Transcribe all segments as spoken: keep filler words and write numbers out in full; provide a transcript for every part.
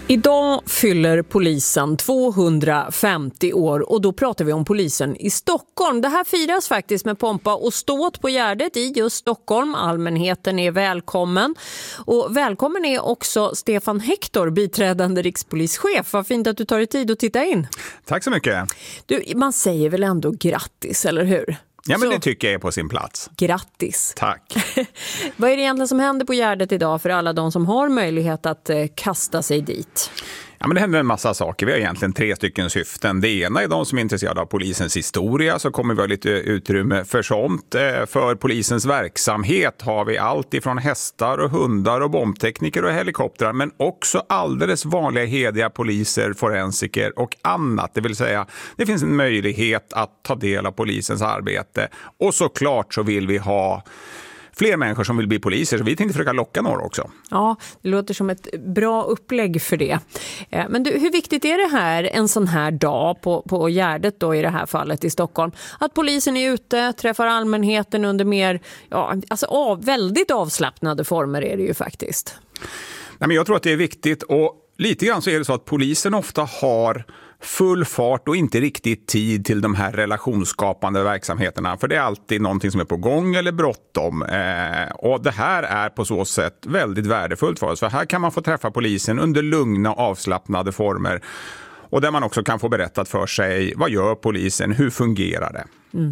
Idag fyller polisen tvåhundrafemtio år och då pratar vi om polisen i Stockholm. Det här firas faktiskt med pompa och ståt på Gärdet i just Stockholm. Allmänheten är välkommen. Och välkommen är också Stefan Hector, biträdande rikspolischef. Vad fint att du tar dig tid att titta in. Tack så mycket. Du, man säger väl ändå grattis, eller hur? Ja, men Så, det tycker jag är på sin plats. Grattis. Tack. Vad är det egentligen som händer på Gärdet idag för alla de som har möjlighet att eh, kasta sig dit? Ja, men det händer en massa saker. Vi har egentligen tre stycken syften. Det ena är de som är intresserade av polisens historia, så kommer vi ha lite utrymme för sånt. För polisens verksamhet har vi allt ifrån hästar och hundar och bombtekniker och helikoptrar, men också alldeles vanliga hediga poliser, forensiker och annat. Det vill säga, det finns en möjlighet att ta del av polisens arbete. Och såklart så vill vi ha fler människor som vill bli poliser, så vi tänkte försöka locka några också. Ja, det låter som ett bra upplägg för det. Men du, hur viktigt är det här en sån här dag på, på Gärdet då i det här fallet i Stockholm? Att polisen är ute, träffar allmänheten under mer, ja, alltså av, väldigt avslappnade former är det ju faktiskt. Nej, men jag tror att det är viktigt, och lite grann så är det så att polisen ofta har full fart och inte riktigt tid till de här relationsskapande verksamheterna. För det är alltid någonting som är på gång eller bråttom. Eh, och det här är på så sätt väldigt värdefullt för oss. För här kan man få träffa polisen under lugna och avslappnade former. Och där man också kan få berättat för sig, vad gör polisen, hur fungerar det? Mm.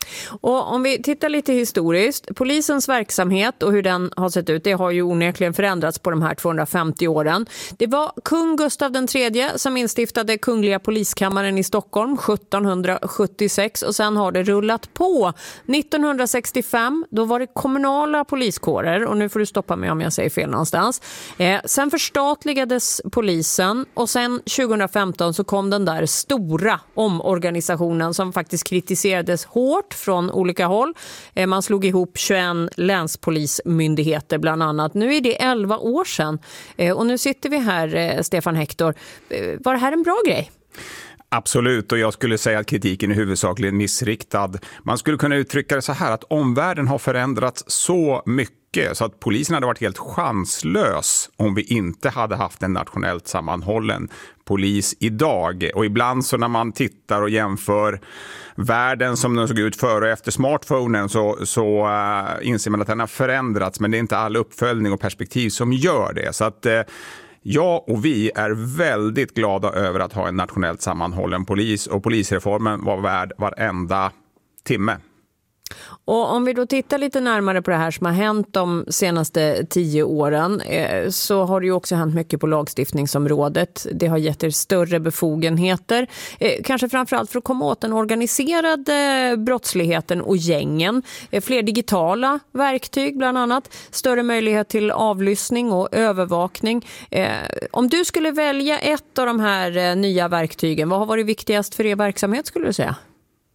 Och om vi tittar lite historiskt, polisens verksamhet och hur den har sett ut, det har ju onekligen förändrats på de här tvåhundrafemtio åren. Det var kung Gustav den tredje som instiftade Kungliga Poliskammaren i Stockholm sjuttonhundrasjuttiosex, och sen har det rullat på. nittonhundrasextiofem, då var det kommunala poliskårer, och nu får du stoppa mig om jag säger fel någonstans. Eh, sen förstatligades polisen, och sen tjugohundrafemton så kom den där stora omorganisationen som faktiskt kritiserades hårt från olika håll. Man slog ihop tjugoett länspolismyndigheter bland annat. Nu är det elva år sedan. Och nu sitter vi här, Stefan Hector. Var det här en bra grej? Absolut, och jag skulle säga att kritiken är huvudsakligen missriktad. Man skulle kunna uttrycka det så här, att omvärlden har förändrats så mycket så att polisen hade varit helt chanslös om vi inte hade haft en nationellt sammanhållen polis idag. Och ibland så när man tittar och jämför världen som den såg ut före och efter smartphonen så, så uh, inser man att den har förändrats, men det är inte all uppföljning och perspektiv som gör det. Så att uh, jag och vi är väldigt glada över att ha en nationellt sammanhållen polis, och polisreformen var värd varenda timme. Och om vi då tittar lite närmare på det här som har hänt de senaste tio åren eh, så har det ju också hänt mycket på lagstiftningsområdet. Det har gett er större befogenheter, eh, kanske framförallt för att komma åt den organiserade brottsligheten och gängen. Eh, fler digitala verktyg bland annat, större möjlighet till avlyssning och övervakning. Eh, om du skulle välja ett av de här eh, nya verktygen, vad har varit viktigast för er verksamhet skulle du säga?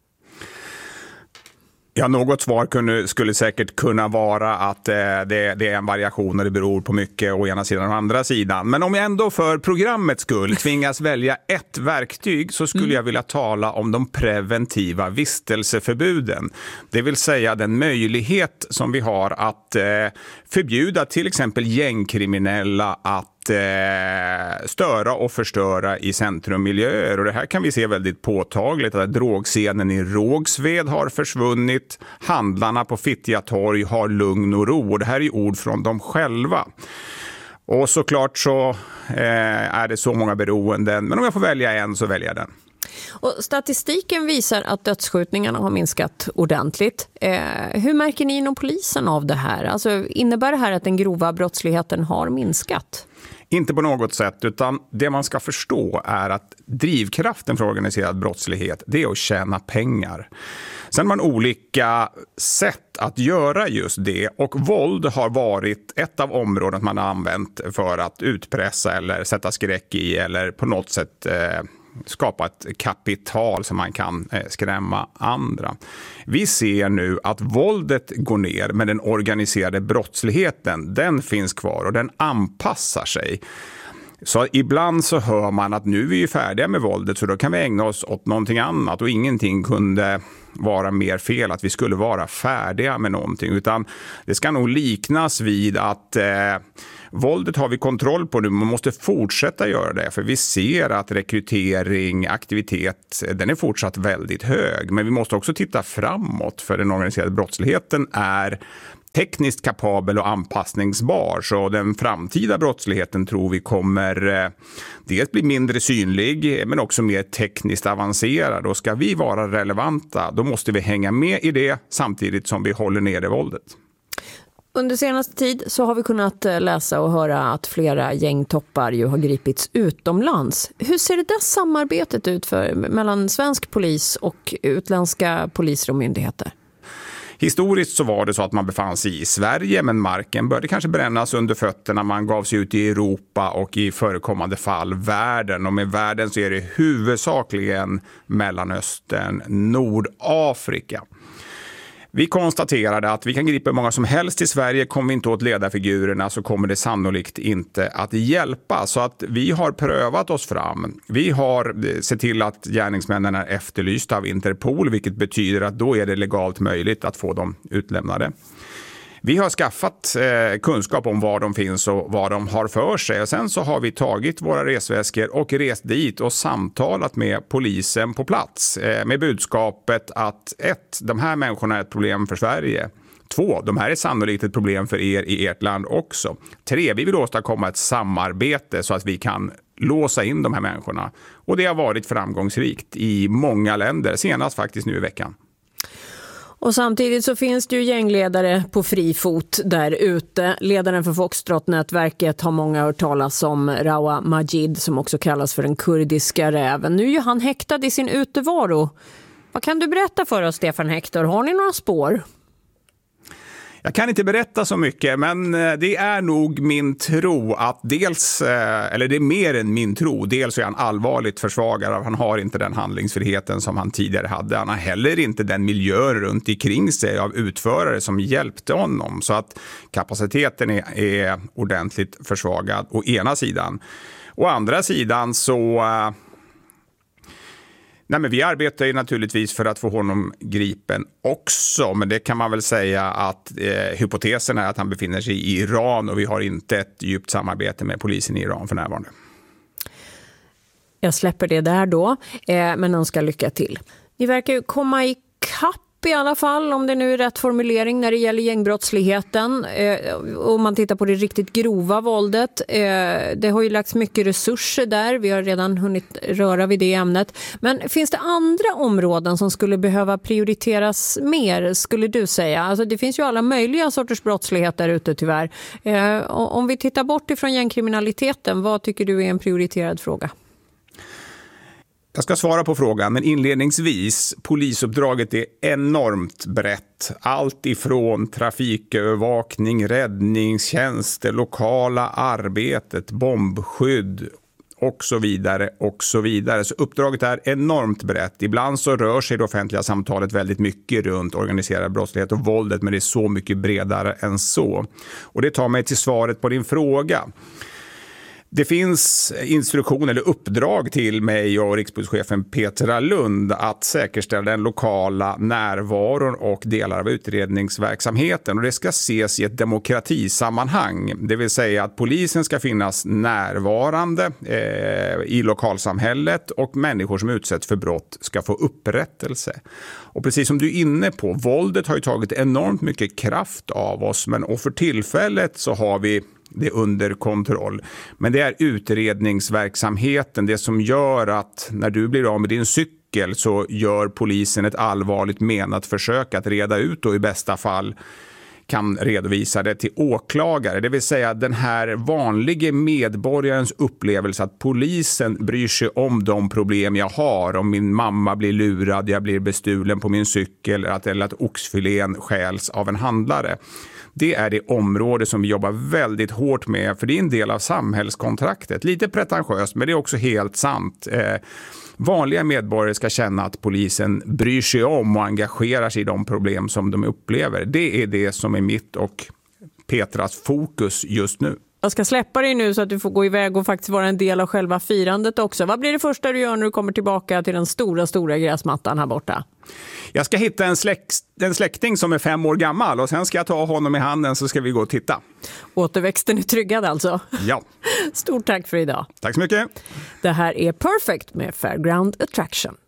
Ja, något svar kunde, skulle säkert kunna vara att eh, det, det är en variation och det beror på mycket å ena sidan och å andra sidan. Men om jag ändå för programmets skull tvingas välja ett verktyg så skulle mm. jag vilja tala om de preventiva vistelseförbuden. Det vill säga den möjlighet som vi har att eh, förbjuda till exempel gängkriminella att störa och förstöra i centrummiljöer. Och det här kan vi se väldigt påtagligt, att drogscenen i Rågsved har försvunnit. Handlarna på Fittja torg har lugn och ro, och det här är ord från dem själva. Och såklart så eh, är det så många beroenden, men om jag får välja en så väljer jag den. Och statistiken visar att dödsskjutningarna har minskat ordentligt. Eh, hur märker ni inom polisen av det här? Alltså, innebär det här att den grova brottsligheten har minskat? Inte på något sätt, utan det man ska förstå är att drivkraften för organiserad brottslighet, det är att tjäna pengar. Sen har man olika sätt att göra just det, och våld har varit ett av områden man har använt för att utpressa eller sätta skräck i eller på något sätt eh, skapa ett kapital som man kan eh, skrämma andra. Vi ser nu att våldet går ner, men den organiserade brottsligheten, den finns kvar och den anpassar sig. Så ibland så hör man att nu är vi färdiga med våldet, så då kan vi ägna oss åt någonting annat, och ingenting kunde vara mer fel att vi skulle vara färdiga med någonting, utan det ska nog liknas vid att eh, Våldet har vi kontroll på nu, man måste fortsätta göra det för vi ser att rekrytering, aktivitet, den är fortsatt väldigt hög. Men vi måste också titta framåt för den organiserade brottsligheten är tekniskt kapabel och anpassningsbar, så den framtida brottsligheten tror vi kommer eh, dels bli mindre synlig men också mer tekniskt avancerad. Och ska vi vara relevanta då måste vi hänga med i det samtidigt som vi håller nere våldet. Under senaste tid så har vi kunnat läsa och höra att flera gängtoppar ju har gripits utomlands. Hur ser det där samarbetet ut för, mellan svensk polis och utländska poliser och myndigheter? Historiskt så var det så att man befann sig i Sverige men marken började kanske brännas under fötterna. Man gav sig ut i Europa och i förekommande fall världen. Och med världen så är det huvudsakligen Mellanöstern, Nordafrika. Vi konstaterade att vi kan gripa många som helst i Sverige. Kommer vi inte åt ledarfigurerna så kommer det sannolikt inte att hjälpa. Så att vi har prövat oss fram. Vi har sett till att gärningsmännen är efterlysta av Interpol, vilket betyder att då är det legalt möjligt att få dem utlämnade. Vi har skaffat eh, kunskap om var de finns och vad de har för sig. Och sen så har vi tagit våra resväskor och rest dit och samtalat med polisen på plats. Eh, med budskapet att ett, de här människorna är ett problem för Sverige. Två, de här är sannolikt ett problem för er i ert land också. Tre, vi vill åstadkomma ett samarbete så att vi kan låsa in de här människorna. Och det har varit framgångsrikt i många länder, senast faktiskt nu i veckan. Och samtidigt så finns det ju gängledare på fri fot där ute. Ledaren för Foxtrot-nätverket har många hört talas om, Rawa Majid, som också kallas för den kurdiska räven. Nu är ju han häktad i sin utevaro. Vad kan du berätta för oss, Stefan Hector? Har ni några spår? Jag kan inte berätta så mycket, men det är nog min tro att dels, eller det är mer än min tro, dels är han allvarligt försvagad. Han har inte den handlingsfriheten som han tidigare hade. Han har heller inte den miljö runt omkring sig av utförare som hjälpte honom. Så att kapaciteten är, är ordentligt försvagad å ena sidan. Å andra sidan så... Nej, men vi arbetar ju naturligtvis för att få honom gripen också, men det kan man väl säga att eh, hypotesen är att han befinner sig i Iran och vi har inte ett djupt samarbete med polisen i Iran för närvarande. Jag släpper det där då, eh, men önskar lycka till. Ni verkar ju komma i kapp i alla fall, om det nu är rätt formulering när det gäller gängbrottsligheten. Eh, om man tittar på det riktigt grova våldet. Eh, det har ju lagts mycket resurser där. Vi har redan hunnit röra vid det ämnet. Men finns det andra områden som skulle behöva prioriteras mer, skulle du säga? Alltså det finns ju alla möjliga sorters brottslighet där ute tyvärr. Eh, om vi tittar bort ifrån gängkriminaliteten, vad tycker du är en prioriterad fråga? Jag ska svara på frågan, men inledningsvis, polisuppdraget är enormt brett. Allt ifrån trafikövervakning, räddningstjänster, lokala arbetet, bombskydd och så vidare och så vidare. Så uppdraget är enormt brett. Ibland så rör sig det offentliga samtalet väldigt mycket runt organiserad brottslighet och våldet, men det är så mycket bredare än så. Och det tar mig till svaret på din fråga. Det finns instruktion eller uppdrag till mig och rikspolischefen Petra Lund att säkerställa den lokala närvaron och delar av utredningsverksamheten. Och det ska ses i ett demokratisammanhang. Det vill säga att polisen ska finnas närvarande eh, i lokalsamhället och människor som utsätts för brott ska få upprättelse. Och precis som du är inne på, våldet har ju tagit enormt mycket kraft av oss, men och för tillfället så har vi det under kontroll. Men det är utredningsverksamheten, det som gör att när du blir av med din cykel så gör polisen ett allvarligt menat försök att reda ut och i bästa fall kan redovisa det till åklagare. Det vill säga den här vanliga medborgarens upplevelse att polisen bryr sig om de problem jag har. Om min mamma blir lurad, jag blir bestulen på min cykel eller att oxfilén stjäls av en handlare. Det är det område som vi jobbar väldigt hårt med, för det är en del av samhällskontraktet. Lite pretentiöst, men det är också helt sant. Eh, vanliga medborgare ska känna att polisen bryr sig om och engagerar sig i de problem som de upplever. Det är det som är mitt och Petras fokus just nu. Jag ska släppa dig nu så att du får gå iväg och faktiskt vara en del av själva firandet också. Vad blir det första du gör när du kommer tillbaka till den stora, stora gräsmattan här borta? Jag ska hitta en, släkt, en släkting som är fem år gammal och sen ska jag ta honom i handen så ska vi gå och titta. Återväxten är tryggad alltså? Ja. Stort tack för idag. Tack så mycket. Det här är Perfect med Fairground Attraction.